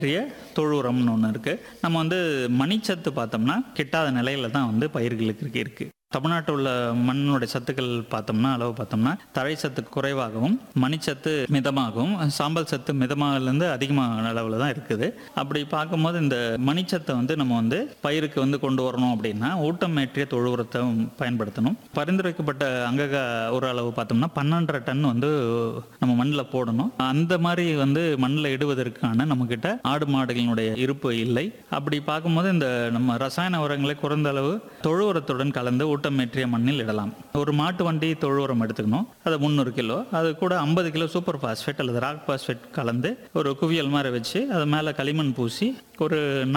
தொழு உரம்னு ஒன்று இருக்குது. நம்ம வந்து மணிச்சத்து பார்த்தோம்னா கிட்டாத நிலையில தான் வந்து பயிர்களுக்கு இருக்குது. தமிழ்நாட்டில் உள்ள மண்ணுடைய சத்துக்கள் பார்த்தோம்னா அளவு பார்த்தோம்னா தழை சத்து குறைவாகவும் மணிச்சத்து மிதமாகவும் சாம்பல் சத்து மிதமாகலேருந்து அதிகமான அளவில் தான் இருக்குது. அப்படி பார்க்கும்போது இந்த மணிச்சத்தை வந்து நம்ம வந்து பயிருக்கு வந்து கொண்டு வரணும் அப்படின்னா ஊட்டமேற்றிய தொழு உரத்தை பயன்படுத்தணும். பரிந்துரைக்கப்பட்ட அங்கக ஒரு அளவு பார்த்தோம்னா 12.5 டன் வந்து நம்ம மண்ணில் போடணும். அந்த மாதிரி வந்து மண்ணில் இடுவதற்கான நம்மக்கிட்ட ஆடு மாடுகளினுடைய இருப்பு இல்லை. அப்படி பார்க்கும்போது இந்த நம்ம ரசாயன உரங்களை குறைந்த அளவு தொழு உரத்துடன் கலந்து ஊட்டமேற்றிய மண்ணில் இடலாம். ஒரு மாட்டு வண்டி தொழு உரம் எடுத்துக்கணும். அது 300 கிலோ, அது கூட 50 கிலோ சூப்பர் பாஸ்பேட் அல்லது ராக் பாஸ்பேட் கலந்து ஒரு குவியல் மாதிரி வச்சு அது மேலே களிமண் பூசி ஒரு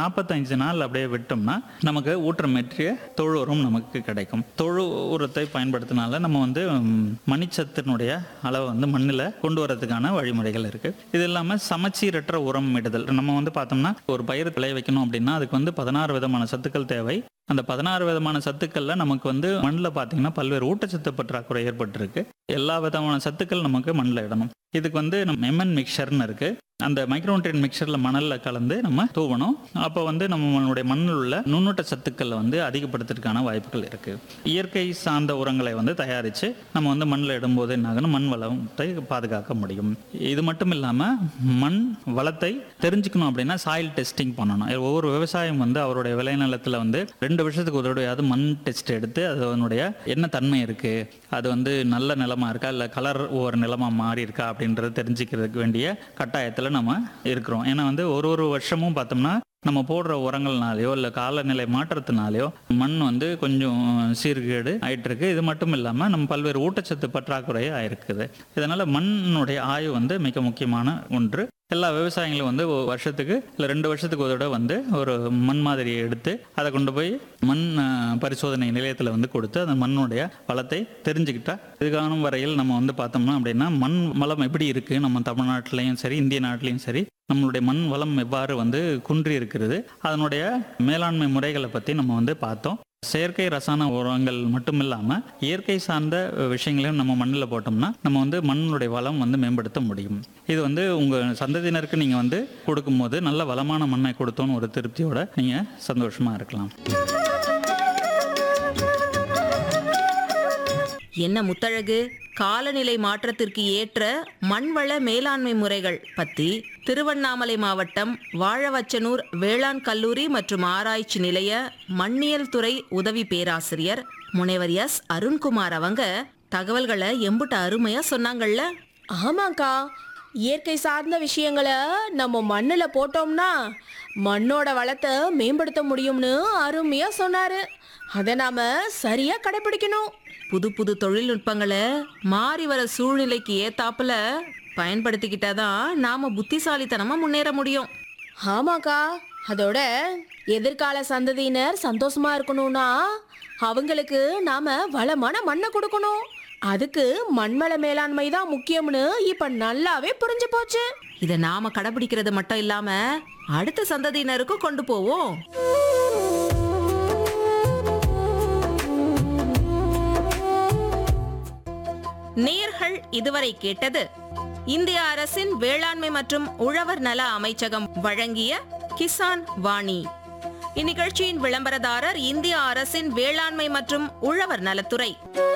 45 நாள் அப்படியே விட்டோம்னா நமக்கு ஊட்டமேற்றிய தொழு உரம் நமக்கு கிடைக்கும். தொழு உரத்தை பயன்படுத்தினால நம்ம வந்து மணிச்சத்தினுடைய அளவை வந்து மண்ணில் கொண்டு வரதுக்கான வழிமுறைகள் இருக்கு. இது இல்லாமல் சமச்சீரற்ற உரம் இடுதல். நம்ம வந்து பார்த்தோம்னா ஒரு பயிர் விளைய வைக்கணும் அப்படின்னா அதுக்கு வந்து 16 விதமான சத்துக்கள் தேவை. அந்த 16 விதமான சத்துக்கள்ல நமக்கு வந்து மண்ணில் பார்த்தீங்கன்னா பல்வேறு ஊட்டச்சத்து பற்றாக்குறை ஏற்பட்டிருக்கு. எல்லா விதமான சத்துக்கள் நமக்கு மண்ணில் இடணும். இதுக்கு வந்து நம்ம எம்என் மிக்சர்னு இருக்கு. அந்த மைக்ரோநியூட்ரியன்ட் மிக்சர்ல மணல்ல கலந்து நம்ம தூவணும். அப்போ வந்து நம்மளுடைய மண்ணில் உள்ள நுண்ணூட்ட சத்துக்களை வந்து அதிகப்படுத்துறதுக்கான வாய்ப்புகள் இருக்கு. இயற்கை சார்ந்த உரங்களை வந்து தயாரித்து நம்ம வந்து மண்ணில் இடும்போது என்னாகணும், மண் வளத்தை பாதுகாக்க முடியும். இது மட்டும் இல்லாமல் மண் வளத்தை தெரிஞ்சுக்கணும் அப்படின்னா சாயில் டெஸ்டிங் பண்ணணும். ஒவ்வொரு விவசாயம் வந்து அவருடைய விளைநிலத்தில் வந்து 2 வருஷத்துக்கு ஒரு தடவையாவது மண் டெஸ்ட் எடுத்து அதனுடைய என்ன தன்மை இருக்கு, அது வந்து நல்ல நிலமா இருக்கா இல்லை கலர் ஒவ்வொரு நிலமா மாறி இருக்கா அப்படின்றத தெரிஞ்சுக்கிறதுக்கு வேண்டிய கட்டாயத்தில் நம்ம இருக்கிறோம். ஏன்னா வந்து ஒரு வருஷமும் பார்த்தோம்னா நம்ம போடுற உரங்கள்னாலேயோ இல்லை காலநிலை மாற்றத்தினாலேயோ மண் வந்து கொஞ்சம் சீர்கேடு ஆயிட்டு இருக்கு. இது மட்டும் இல்லாமல் நம்ம பல்வேறு ஊட்டச்சத்து பற்றாக்குறை ஆயிருக்குது. இதனால மண்ணுடைய ஆய்வு வந்து மிக முக்கியமான ஒன்று. எல்லா விவசாயிகளும் வந்து வருஷத்துக்கு இல்லை 2 வருஷத்துக்கு ஒரு தடவை வந்து ஒரு மண் மாதிரியை எடுத்து அதை கொண்டு போய் மண் பரிசோதனை நிலையத்தில் வந்து கொடுத்து அந்த மண்ணுடைய வளத்தை தெரிஞ்சுக்கிட்டா இதுக்கான வரையில் நம்ம வந்து பார்த்தோம்னா அப்படின்னா மண் வளம் எப்படி இருக்கு நம்ம தமிழ்நாட்டிலையும் சரி இந்திய நாட்டிலையும் சரி நம்மளுடைய மண் வளம் எவ்வாறு வந்து குன்றி இருக்கிறது, அதனுடைய மேலாண்மை முறைகளை பற்றி நம்ம வந்து பார்த்தோம். செயற்கை ரசாயன உரங்கள் மட்டும் இல்லாமல் இயற்கை சார்ந்த விஷயங்களையும் நம்ம மண்ணில் போட்டோம்னா நம்ம வந்து மண்ணுடைய வளம் வந்து மேம்படுத்த முடியும். இது வந்து உங்கள் சந்ததியினருக்கு நீங்கள் வந்து கொடுக்கும்போது நல்ல வளமான மண்ணை கொடுத்தோன்னு ஒரு திருப்தியோட நீங்கள் சந்தோஷமாக இருக்கலாம். என்ன முத்தழகு, காலநிலை மாற்றத்திற்கு ஏற்ற மண்வள மேலாண்மை முறைகள் பற்றி திருவண்ணாமலை மாவட்டம் வாழவச்சனூர் வேளாண் கல்லூரி மற்றும் ஆராய்ச்சி நிலைய மண்ணியல் துறை உதவி பேராசிரியர் முனைவர் எஸ் அருண்குமார் அவங்க தகவல்களை எம்புட்ட அருமையா சொன்னாங்கல்ல. ஆமாக்கா, இயற்கை சார்ந்த விஷயங்களை நம்ம மண்ணில் போட்டோம்னா மண்ணோட வளத்தை மேம்படுத்த முடியும்னு அருமையா சொன்னாரு. அதை நாம சரியா கடைபிடிக்கணும். புது புது தொழில்நுட்பங்களை மாறி வர சூழ்நிலைக்கு ஏத்தாப்புல பயன்படுத்திக்கிட்டாதான் நாம புத்திசாலித்தனமா முன்னேற முடியும். ஆமாக்கா, அதோட எதிர்கால சந்ததியினர் சந்தோஷமா இருக்கணும்னா அவங்களுக்கு நாம வளமான மண்ணை கொடுக்கணும். அதுக்கு மண்வள மேலாண்மை தான் முக்கியம்னு இப்ப நல்லாவே புரிஞ்சு போச்சு. இதை நாம கடைபிடிக்கிறது மட்டும் இல்லாம அடுத்த சந்ததியினருக்கும் கொண்டு போவோம். நேயர்கள் இதுவரை கேட்டது இந்திய அரசின் வேளாண்மை மற்றும் உழவர் நல அமைச்சகம் வழங்கிய கிசான் வாணி. இந்நிகழ்ச்சியின் விளம்பரதாரர் இந்திய அரசின் வேளாண்மை மற்றும் உழவர் நலத்துறை.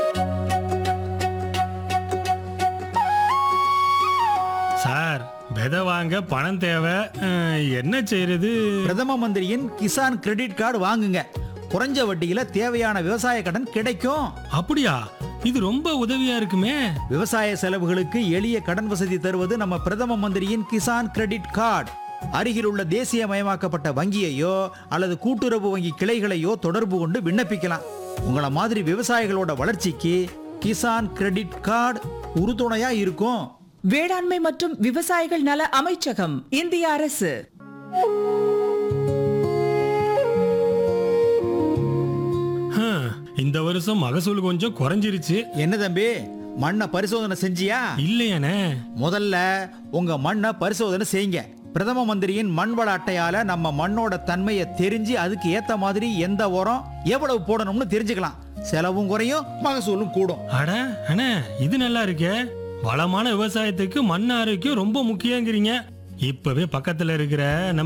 சார், விதை வாங்க பணம் தேவை, என்ன செய்யறது? பிரதம மந்திரியின் கிசான் கிரெடிட் கார்டு வாங்குங்க. குறைஞ்ச வட்டியில தேவையான விவசாய கடன் கிடைக்கும். அப்படியா? இது ரொம்ப உதவியா இருக்குமே. விவசாய செலவுகளுக்கு எளிய கடன் வசதி தருவது நம்ம பிரதம மந்திரியின் கிசான் கிரெடிட் கார்டு. அருகில் உள்ள தேசியமயமாக்கப்பட்ட வங்கியையோ அல்லது கூட்டுறவு வங்கி கிளைகளையோ தொடர்பு கொண்டு விண்ணப்பிக்கலாம். உங்களை மாதிரி விவசாயிகளோட வளர்ச்சிக்கு கிசான் கிரெடிட் கார்டு உறுதுணையா இருக்கும். வேளாண்மை மற்றும் விவசாயிகள் நல அமைச்சகம், இந்திய அரசு. இந்த வருஷம் மகசூல் கொஞ்சம் குறைஞ்சிருச்சு. என்ன தம்பி, மண்ணை பரிசோதனை செஞ்சியா? இல்லையானே. முதல்ல உங்க மண்ணை பரிசோதனை செய்யுங்க. பிரதம மந்திரியின் மண் வள அட்டையால நம்ம மண்ணோட தன்மையை தெரிஞ்சு அதுக்கு ஏத்த மாதிரி எந்த உரம் எவ்வளவு போடணும்னு தெரிஞ்சுக்கலாம். செலவும் குறையும், மகசூலும் கூடும். அட அண்ணே, இது நல்லா இருக்கே. வளமான விவசாயத்துக்கு மண் ஆரோக்கியம் ரொம்ப முக்கியங்கிறீங்க. இப்பவே பக்கத்துல இருக்கிற நம்ம